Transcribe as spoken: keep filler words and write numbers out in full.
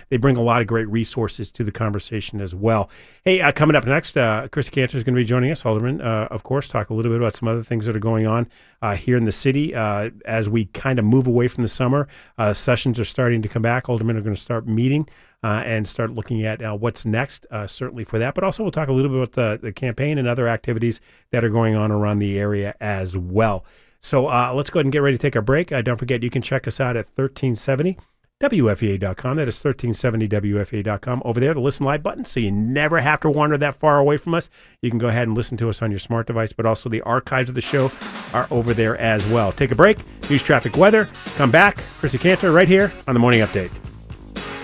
they bring a lot of great resources to the conversation as well. Hey, uh, coming up next, uh, Chrissy Cantor is going to be joining us, Alderman, uh, of course, talk a little bit about some other things that are going on uh, here in the city uh, as we kind of move away from the summer. Uh, sessions are starting to come back. Aldermen are going to start meeting uh, and start looking at uh, what's next, uh, certainly for that. But also we'll talk a little bit about the, the campaign and other activities that are going on around the area as well. So uh, let's go ahead and get ready to take our break. Uh, don't forget, you can check us out at thirteen seventy W F E A dot com. That is thirteen seventy W F E A dot com. Over there, the Listen Live button, so you never have to wander that far away from us. You can go ahead and listen to us on your smart device, but also the archives of the show are over there as well. Take a break, news, traffic, weather, come back. Chrissy Cantor right here on The Morning Update.